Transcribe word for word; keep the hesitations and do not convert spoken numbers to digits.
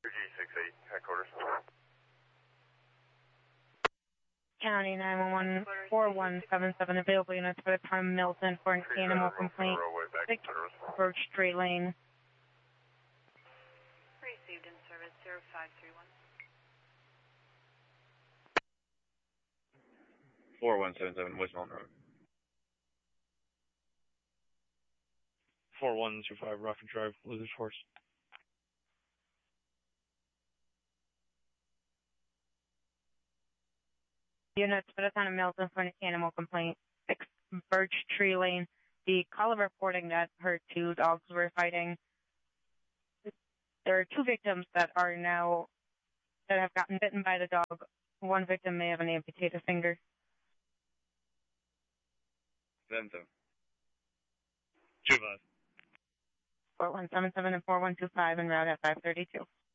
G six eight, headquarters. County nine one one, four one seven seven, available units for the town of Milton for an animal complaint, six Birch Street Lane. Received in service, zero five three one. four one seven seven, West Mountain Road. four one two five, Rocket Drive, Lizard Horse. Units for the town of Milton for an animal complaint, six Birch Tree Lane. The caller reporting that her two dogs were fighting. There are two victims that are now, that have gotten bitten by the dog. One victim may have an amputated finger. Vento. two five. four one seven seven and four one two five en route at five thirty-two.